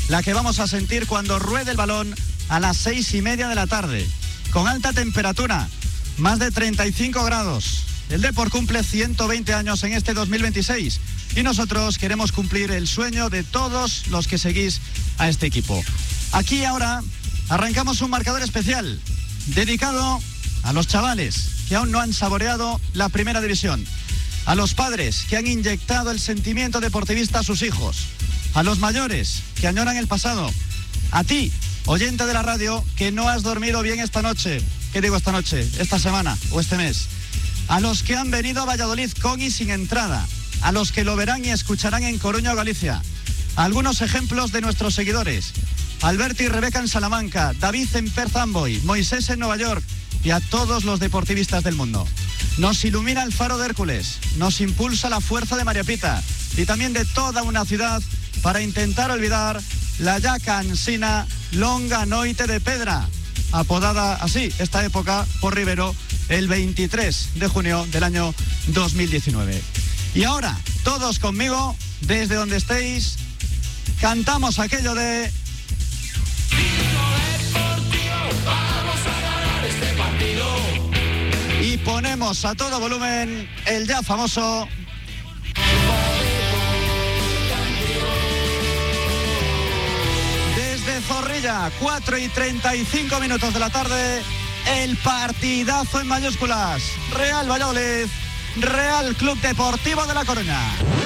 la que vamos a sentir cuando ruede el balón a las 6:30 de la tarde, con alta temperatura, más de 35 grados. El Depor cumple 120 años en este 2026 y nosotros queremos cumplir el sueño de todos los que seguís a este equipo. Aquí ahora arrancamos un marcador especial dedicado a los chavales que aún no han saboreado la primera división, a los padres que han inyectado el sentimiento deportivista a sus hijos, a los mayores que añoran el pasado, a ti, oyente de la radio, que no has dormido bien esta noche, esta semana o este mes, a los que han venido a Valladolid con y sin entrada, a los que lo verán y escucharán en Coruña o Galicia. Algunos ejemplos de nuestros seguidores: Alberto y Rebeca en Salamanca, David en Perth Amboy, Moisés en Nueva York, y a todos los deportivistas del mundo. Nos ilumina el faro de Hércules, nos impulsa la fuerza de María Pita y también de toda una ciudad para intentar olvidar la ya cansina longa noite de Pedra, apodada así esta época por Rivero el 23 de junio del año 2019. Y ahora, todos conmigo, desde donde estéis, cantamos aquello de... Vamos a ganar este partido. Y ponemos a todo volumen el ya famoso... Desde Zorrilla, 4:35 de la tarde, el partidazo en mayúsculas. Real Valladolid, Real Club Deportivo de La Coruña.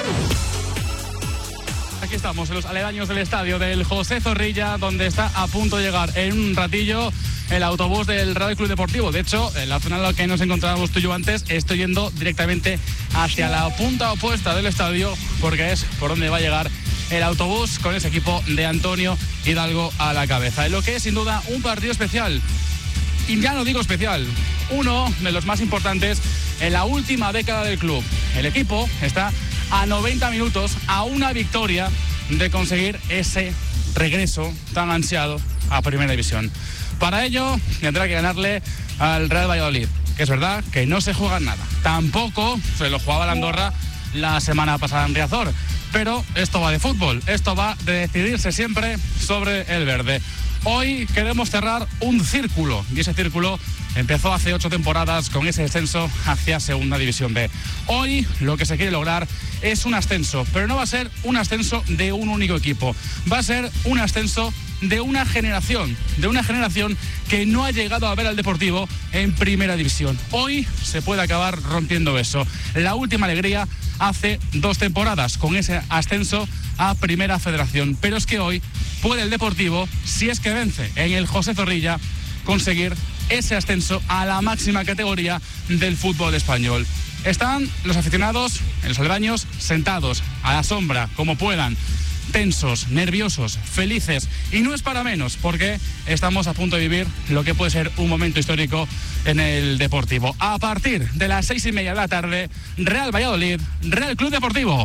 Aquí estamos en los aledaños del estadio del José Zorrilla, donde está a punto de llegar en un ratillo el autobús del Real Club Deportivo. De hecho, en la zona en la que nos encontrábamos tú y yo antes, estoy yendo directamente hacia la punta opuesta del estadio, porque es por donde va a llegar el autobús con ese equipo de Antonio Hidalgo a la cabeza. En lo que es sin duda un partido especial, y ya no digo especial, uno de los más importantes en la última década del club. El equipo está a 90 minutos, a una victoria de conseguir ese regreso tan ansiado a Primera División. Para ello tendrá que ganarle al Real Valladolid, que es verdad que no se juega nada. Tampoco se lo jugaba la Andorra la semana pasada en Riazor. Pero esto va de fútbol, esto va de decidirse siempre sobre el verde. Hoy queremos cerrar un círculo, y ese círculo empezó hace 8 temporadas con ese descenso hacia Segunda División B. Hoy lo que se quiere lograr es un ascenso, pero no va a ser un ascenso de un único equipo, va a ser un ascenso de una generación que no ha llegado a ver al Deportivo en Primera División. Hoy se puede acabar rompiendo eso. La última alegría hace 2 temporadas con ese ascenso a Primera Federación, pero es que hoy puede el Deportivo, si es que vence en el José Zorrilla, conseguir ese ascenso a la máxima categoría del fútbol español. Están los aficionados en los aledaños sentados a la sombra como puedan, tensos, nerviosos, felices, y no es para menos, porque estamos a punto de vivir lo que puede ser un momento histórico en el Deportivo. A partir de las 6:30 de la tarde, Real Valladolid, Real Club Deportivo.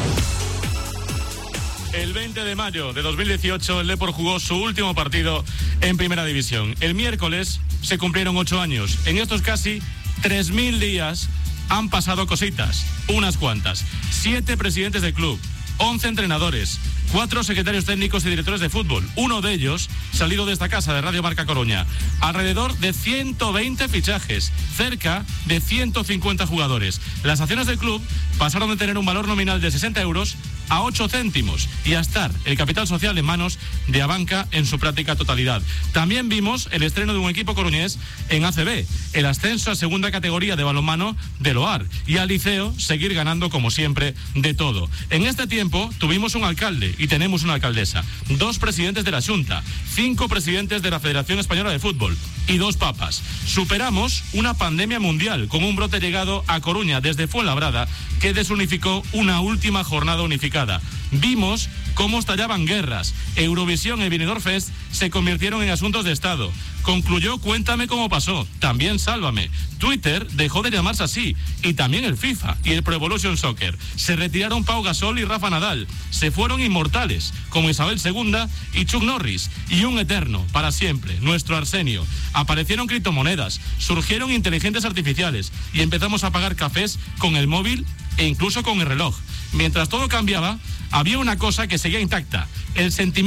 El 20 de mayo de 2018 el Depor jugó su último partido en Primera División. El miércoles se cumplieron 8 años. En estos casi 3.000 días han pasado cositas, unas cuantas. 7 presidentes del club, 11 entrenadores, 4 secretarios técnicos y directores de fútbol, uno de ellos salido de esta casa de Radio Marca Coruña. Alrededor de 120 fichajes, cerca de 150 jugadores. Las acciones del club pasaron de tener un valor nominal de 60 euros a 8 céntimos y a estar el capital social en manos de Abanca en su práctica totalidad. También vimos el estreno de un equipo coruñés en ACB, el ascenso a segunda categoría de balonmano del OAR, y al Liceo seguir ganando como siempre de todo. En este tiempo tuvimos un alcalde y tenemos una alcaldesa, 2 presidentes de la Xunta, 5 presidentes de la Federación Española de Fútbol y 2 papas. Superamos una pandemia mundial con un brote llegado a Coruña desde Fuenlabrada que desunificó una última jornada unificada. Vimos cómo estallaban guerras. Eurovisión y Benidorm Fest se convirtieron en asuntos de Estado. Concluyó Cuéntame cómo pasó, también Sálvame. Twitter dejó de llamarse así, y también el FIFA y el Pro Evolution Soccer. Se retiraron Pau Gasol y Rafa Nadal. Se fueron inmortales, como Isabel II y Chuck Norris. Y un eterno, para siempre, nuestro Arsenio. Aparecieron criptomonedas, surgieron inteligencias artificiales y empezamos a pagar cafés con el móvil e incluso con el reloj. Mientras todo cambiaba, había una cosa que seguía intacta: el sentimiento